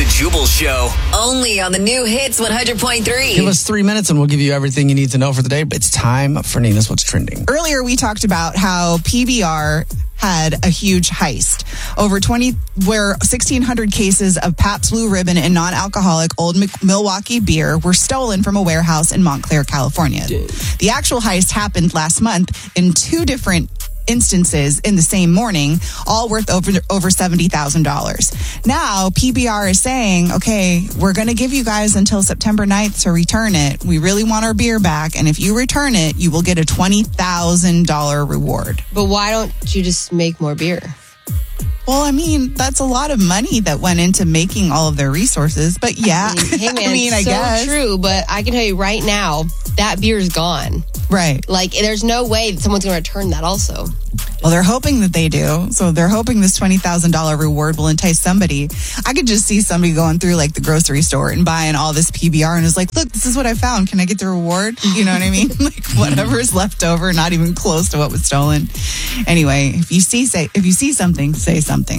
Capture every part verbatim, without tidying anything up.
The Jubal Show. Only on the new Hits one hundred point three. Give us three minutes and we'll give you everything you need to know for the day. But it's time for Nina's What's Trending. Earlier, we talked about how P B R had a huge heist. Over twenty, where sixteen hundred cases of Pabst Blue Ribbon and non-alcoholic Old Milwaukee beer were stolen from a warehouse in Montclair, California. The actual heist happened last month in two different instances in the same morning, all worth over over seventy thousand dollars. Now, P B R is saying, okay, we're going to give you guys until September ninth to return it. We really want our beer back, and if you return it, you will get a twenty thousand dollars reward. But why don't you just make more beer? Well, I mean, that's a lot of money that went into making all of their resources. But yeah, I mean, hey man, I mean, I so guess. true. But I can tell you right now, that beer is gone. Right. Like, there's no way that someone's going to return that also. Well, they're hoping that they do. So they're hoping this twenty thousand dollars reward will entice somebody. I could just see somebody going through like the grocery store and buying all this P B R and is like, look, this is what I found. Can I get the reward? You know what I mean? Like whatever is left over, not even close to what was stolen. Anyway, if you see say if you see something, say something.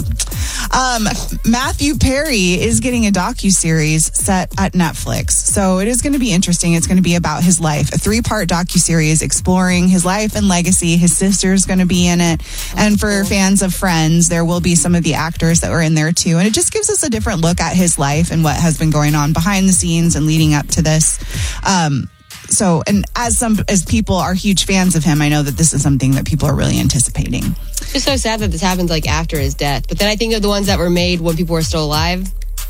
Um, Matthew Perry is getting a docuseries set at Netflix. So it is going to be interesting. It's going to be about his life. A three-part docuseries exploring his life and legacy. His sister's going to be in it. And for fans of Friends, there will be some of the actors that were in there too. And it just gives us a different look at his life and what has been going on behind the scenes and leading up to this. Um, so, and as some, as people are huge fans of him, I know that this is something that people are really anticipating. It's just so sad that this happens like after his death. But then I think of the ones that were made when people were still alive.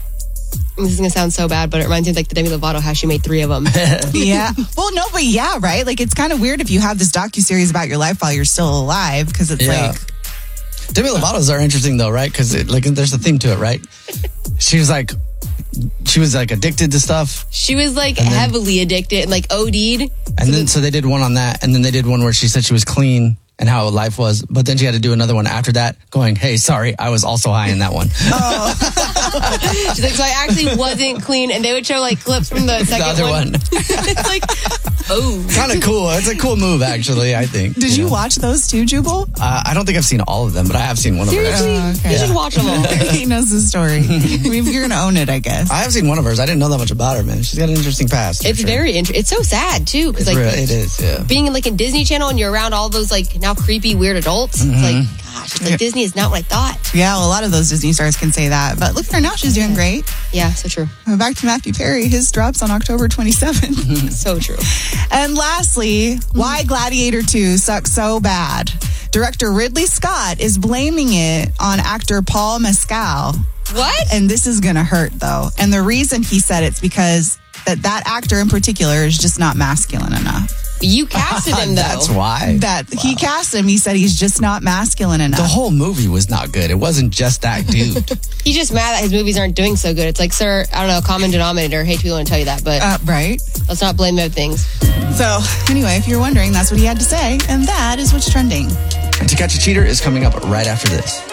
This is going to sound so bad, but it reminds me of like the Demi Lovato, how she made three of them. Yeah. Well, no, but yeah, right? Like, it's kind of weird if you have this docuseries about your life while you're still alive, because it's Yeah. like... Demi Lovato's are interesting though, right? Because like there's a theme to it, right? She was like, she was like addicted to stuff. She was like And then- heavily addicted and like OD'd. And So then, so they did one on that. And then they did one where she said she was clean and how life was. But then she had to do another one after that going, hey, sorry, I was also high in that one. She's like, so I actually wasn't clean. And they would show like clips from the second the other one. one. It's like, oh. Kind of cool. It's a cool move, actually, I think. Did you know? watch those too, Jubal? Uh, I don't think I've seen all of them, but I have seen one of hers. Seriously? Oh, okay. You should watch them all. He knows the story. I mean, you're going to own it, I guess. I have seen one of hers. I didn't know that much about her, man. She's got an interesting past. for It's sure. very interesting. It's so sad too. Because It's like, real- it is, yeah. being in like in Disney Channel and you're around all those like now creepy weird adults. Mm-hmm. It's like, gosh, it's like Disney is not what I thought. Yeah, well, a lot of those Disney stars can say that. But look at her now. She's doing great. Yeah, so true. Back to Matthew Perry. His drops on October twenty-seventh. So true. And lastly, why Gladiator two sucks so bad? Director Ridley Scott is blaming it on actor Paul Mescal. What? And this is going to hurt, though. And the reason he said it's because that, that actor in particular is just not masculine enough. You casted him though. That's why. That he cast him. He said he's just not masculine enough. The whole movie was not good. It wasn't just that dude. He's just mad that his movies aren't doing so good. It's like, sir, I don't know, common denominator. I hate to be the one to tell you that, but uh, right. let's not blame other things. So anyway, if you're wondering, that's what he had to say. And that is what's trending. And To Catch a Cheater is coming up right after this.